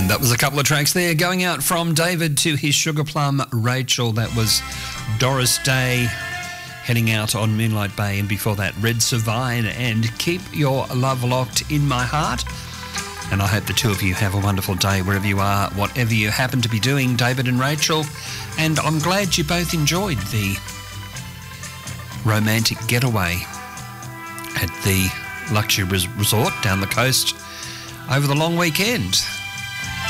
And that was a couple of tracks there going out from David to his sugar plum Rachel. That was Doris Day heading out on Moonlight Bay, and before that Red Savine and Keep Your Love Locked in My Heart. And I hope the two of you have a wonderful day wherever you are, whatever you happen to be doing, David and Rachel. And I'm glad you both enjoyed the romantic getaway at the luxury resort down the coast over the long weekend.